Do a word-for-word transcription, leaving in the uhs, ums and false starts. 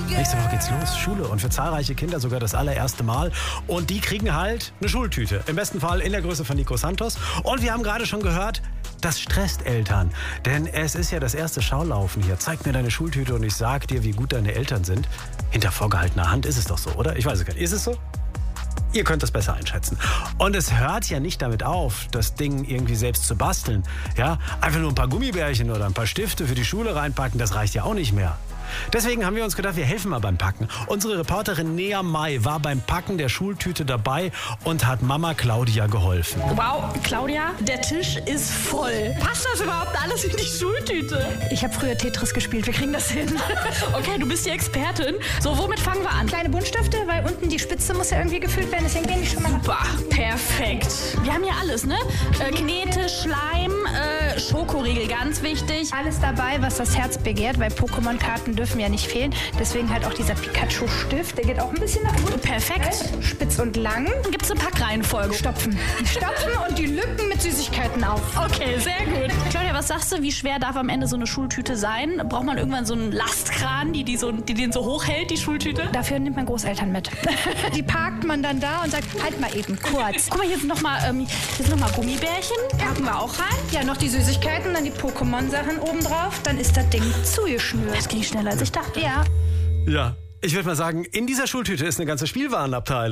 Nächste Woche geht's los, Schule und für zahlreiche Kinder sogar das allererste Mal. Und die kriegen halt eine Schultüte, im besten Fall in der Größe von Nico Santos. Und wir haben gerade schon gehört, das stresst Eltern, denn es ist ja das erste Schaulaufen hier. Zeig mir deine Schultüte und ich sag dir, wie gut deine Eltern sind. Hinter vorgehaltener Hand ist es doch so, oder? Ich weiß es gar nicht. Ist es so? Ihr könnt das besser einschätzen. Und es hört ja nicht damit auf, das Ding irgendwie selbst zu basteln. Ja, einfach nur ein paar Gummibärchen oder ein paar Stifte für die Schule reinpacken, das reicht ja auch nicht mehr. Deswegen haben wir uns gedacht, wir helfen mal beim Packen. Unsere Reporterin Nea May war beim Packen der Schultüte dabei und hat Mama Claudia geholfen. Wow, Claudia, der Tisch ist voll. Passt das überhaupt alles in die Schultüte? Ich habe früher Tetris gespielt, wir kriegen das hin. Okay, du bist die Expertin. So, womit fangen wir an? Kleine Buntstifte, weil unten die Spitze muss ja irgendwie gefüllt werden, deswegen gehen die schon mal nach. Super, perfekt. Wir haben hier alles, ne? Äh, Knete, Schleim, äh, Schokoriegel, ganz wichtig. Alles dabei, was das Herz begehrt, weil Pokémon-Karten dürfen ja nicht fehlen. Deswegen halt auch dieser Pikachu-Stift, der geht auch ein bisschen nach unten. Perfekt. Spitz und lang. Dann gibt's eine Packreihenfolge. Stopfen. Stopfen und die Lücken mit Süßigkeiten auf. Okay, sehr gut. Claudia, was sagst du, wie schwer darf am Ende so eine Schultüte sein? Braucht man irgendwann so einen Lastkran, die, die, so, die den so hochhält, die Schultüte? Dafür nimmt man Großeltern mit. Die parkt man dann da und sagt, halt mal eben, kurz. Guck mal, hier sind nochmal ähm, noch Gummibärchen. Packen wir auch rein. Ja, noch die Süßigkeiten, dann die Pokémon-Sachen obendrauf. Dann ist das Ding zugeschnürt. Das ging schneller als ich dachte. Ja. Ja, ich würde mal sagen, in dieser Schultüte ist eine ganze Spielwarenabteilung.